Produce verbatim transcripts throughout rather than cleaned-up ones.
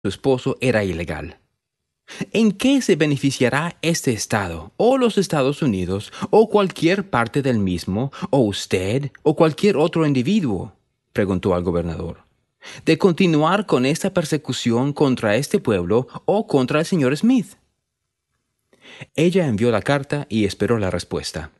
su esposo era ilegal. ¿En qué se beneficiará este estado, o los Estados Unidos, o cualquier parte del mismo, o usted, o cualquier otro individuo?, preguntó al gobernador, de continuar con esta persecución contra este pueblo o contra el señor Smith. Ella envió la carta y esperó la respuesta.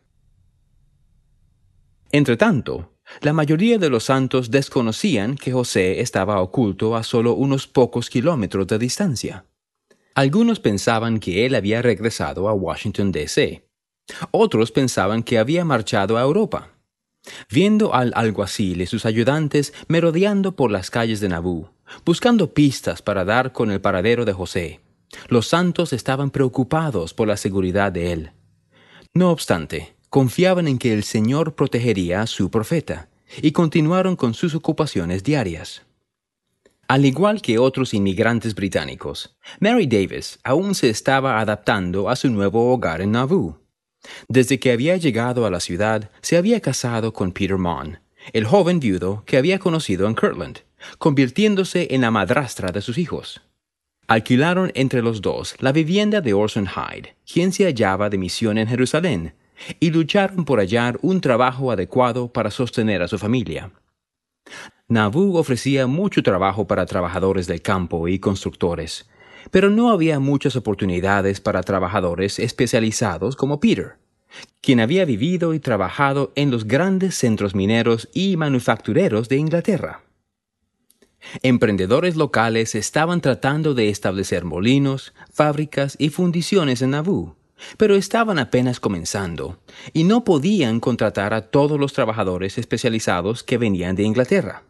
Entretanto, la mayoría de los santos desconocían que José estaba oculto a solo unos pocos kilómetros de distancia. Algunos pensaban que él había regresado a Washington, D C Otros pensaban que había marchado a Europa. Viendo al alguacil y sus ayudantes merodeando por las calles de Nauvoo, buscando pistas para dar con el paradero de José, los santos estaban preocupados por la seguridad de él. No obstante, confiaban en que el Señor protegería a su profeta, y continuaron con sus ocupaciones diarias. Al igual que otros inmigrantes británicos, Mary Davis aún se estaba adaptando a su nuevo hogar en Nauvoo. Desde que había llegado a la ciudad, se había casado con Peter Mon, el joven viudo que había conocido en Kirtland, convirtiéndose en la madrastra de sus hijos. Alquilaron entre los dos la vivienda de Orson Hyde, quien se hallaba de misión en Jerusalén, y lucharon por hallar un trabajo adecuado para sostener a su familia. Nauvoo ofrecía mucho trabajo para trabajadores del campo y constructores, pero no había muchas oportunidades para trabajadores especializados como Peter, quien había vivido y trabajado en los grandes centros mineros y manufactureros de Inglaterra. Emprendedores locales estaban tratando de establecer molinos, fábricas y fundiciones en Nauvoo, pero estaban apenas comenzando y no podían contratar a todos los trabajadores especializados que venían de Inglaterra.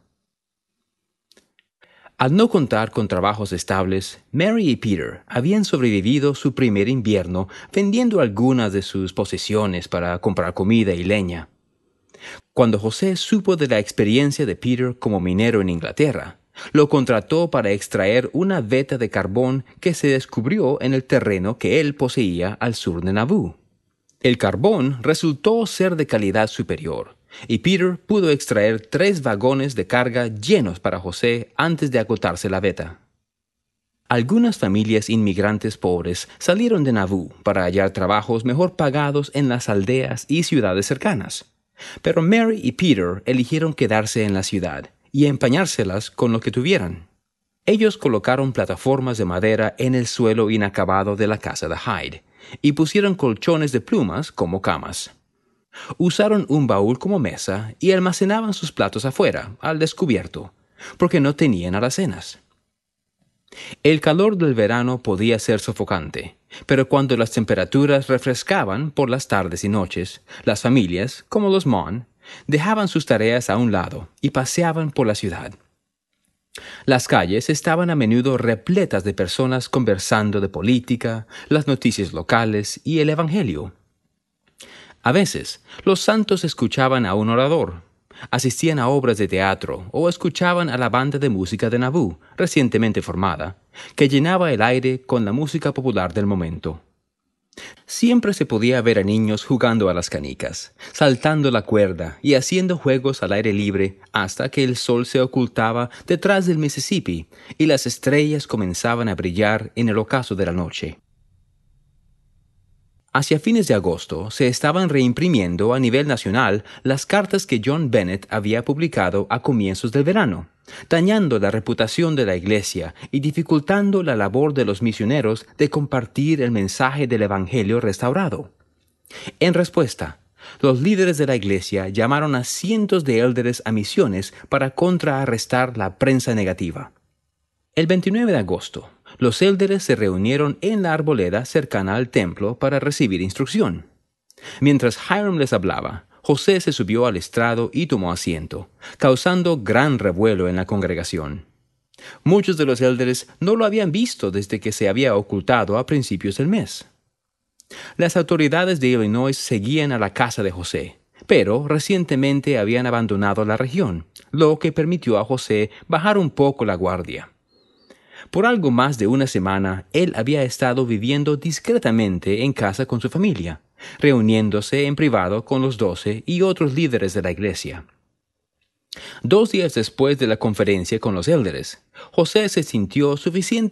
Al no contar con trabajos estables, Mary y Peter habían sobrevivido su primer invierno vendiendo algunas de sus posesiones para comprar comida y leña. Cuando José supo de la experiencia de Peter como minero en Inglaterra, lo contrató para extraer una veta de carbón que se descubrió en el terreno que él poseía al sur de Nauvoo. El carbón resultó ser de calidad superior, y Peter pudo extraer tres vagones de carga llenos para José antes de agotarse la veta. Algunas familias inmigrantes pobres salieron de Nauvoo para hallar trabajos mejor pagados en las aldeas y ciudades cercanas, pero Mary y Peter eligieron quedarse en la ciudad y empañárselas con lo que tuvieran. Ellos colocaron plataformas de madera en el suelo inacabado de la casa de Hyde y pusieron colchones de plumas como camas. Usaron un baúl como mesa y almacenaban sus platos afuera, al descubierto, porque no tenían alacenas. El calor del verano podía ser sofocante, pero cuando las temperaturas refrescaban por las tardes y noches, las familias, como los Mon, dejaban sus tareas a un lado y paseaban por la ciudad. Las calles estaban a menudo repletas de personas conversando de política, las noticias locales y el Evangelio. A veces, los santos escuchaban a un orador, asistían a obras de teatro o escuchaban a la banda de música de Nauvoo, recientemente formada, que llenaba el aire con la música popular del momento. Siempre se podía ver a niños jugando a las canicas, saltando la cuerda y haciendo juegos al aire libre hasta que el sol se ocultaba detrás del Mississippi y las estrellas comenzaban a brillar en el ocaso de la noche. Hacia fines de agosto se estaban reimprimiendo a nivel nacional las cartas que John Bennett había publicado a comienzos del verano, dañando la reputación de la Iglesia y dificultando la labor de los misioneros de compartir el mensaje del Evangelio restaurado. En respuesta, los líderes de la Iglesia llamaron a cientos de élderes a misiones para contrarrestar la prensa negativa. El veintinueve de agosto, los élderes se reunieron en la arboleda cercana al templo para recibir instrucción. Mientras Hiram les hablaba, José se subió al estrado y tomó asiento, causando gran revuelo en la congregación. Muchos de los élderes no lo habían visto desde que se había ocultado a principios del mes. Las autoridades de Illinois seguían a la casa de José, pero recientemente habían abandonado la región, lo que permitió a José bajar un poco la guardia. Por algo más de una semana, él había estado viviendo discretamente en casa con su familia, reuniéndose en privado con los doce y otros líderes de la iglesia. Dos días después de la conferencia con los élderes, José se sintió suficientemente